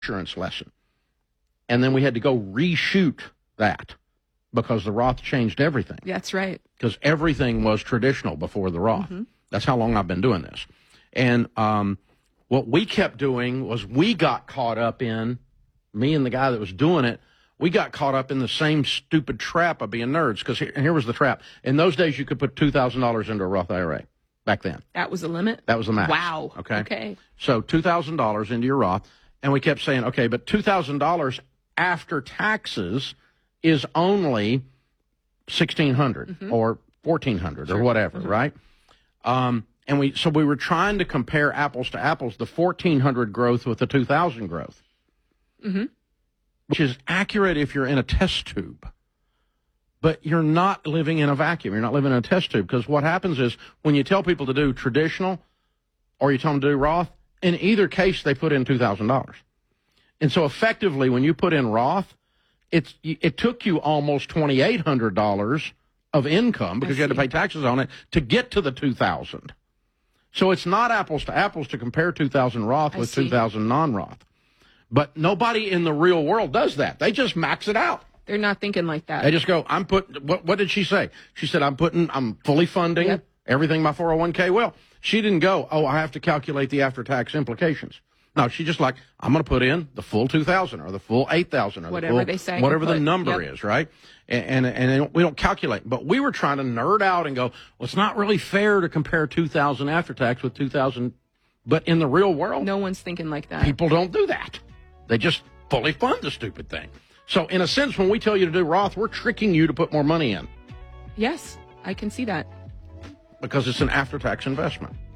insurance lesson. And then we had to go reshoot that because the Roth changed everything. That's right. Because everything was traditional before the Roth. Mm-hmm. That's how long I've been doing this. And what we kept doing was we got caught up in, me and the guy that was doing it, we got caught up in the same stupid trap of being nerds. Because here was the trap. In those days, you could put $2,000 into a Roth IRA back then. That was the limit? That was the max. Wow. Okay. So $2,000 into your Roth. And we kept saying, okay, but $2,000 after taxes is only $1,600 or $1,400 or whatever, right? And we were trying to compare apples to apples, the 1,400 growth with the 2,000 growth, which is accurate if you're in a test tube. But you're not living in a vacuum. You're not living in a test tube, because what happens is when you tell people to do traditional or you tell them to do Roth, in either case they put in $2,000. And so effectively when you put in Roth, it took you almost $2,800 of income because you had to pay taxes on it to get to the 2,000. So it's not apples to apples to compare 2,000 Roth with 2,000 non-Roth. But nobody in the real world does that. They just max it out. They're not thinking like that. They just go, what did she say? She said, I'm fully funding everything my 401k. Well, she didn't go, I have to calculate the after-tax implications. No, she just like, I'm going to put in the full 2,000 or the full 8,000 or whatever they say, whatever the number is, right? And we don't calculate. But we were trying to nerd out and go, well, it's not really fair to compare 2,000 after tax with 2,000. But in the real world, no one's thinking like that. People don't do that. They just fully fund the stupid thing. So in a sense, when we tell you to do Roth, we're tricking you to put more money in. Yes, I can see that. Because it's an after-tax investment.